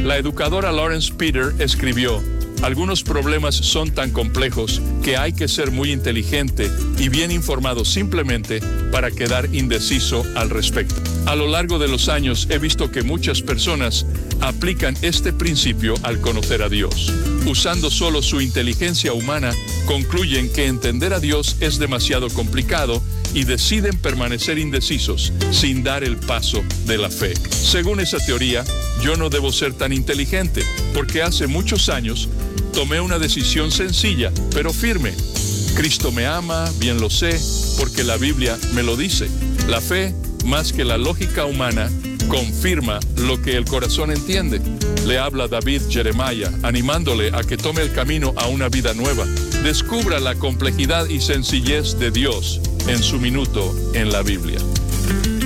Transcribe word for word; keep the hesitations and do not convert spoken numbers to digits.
La educadora Lawrence Peter escribió: algunos problemas son tan complejos que hay que ser muy inteligente y bien informado simplemente para quedar indeciso al respecto. A lo largo de los años he visto que muchas personas aplican este principio al conocer a Dios. Usando solo su inteligencia humana, concluyen que entender a Dios es demasiado complicado y deciden permanecer indecisos sin dar el paso de la fe. Según esa teoría, yo no debo ser tan inteligente, porque hace muchos años tomé una decisión sencilla, pero firme. Cristo me ama, bien lo sé, porque la Biblia me lo dice. La fe, más que la lógica humana, confirma lo que el corazón entiende. Le habla David Jeremiah, animándole a que tome el camino a una vida nueva. Descubra la complejidad y sencillez de Dios en su minuto en la Biblia.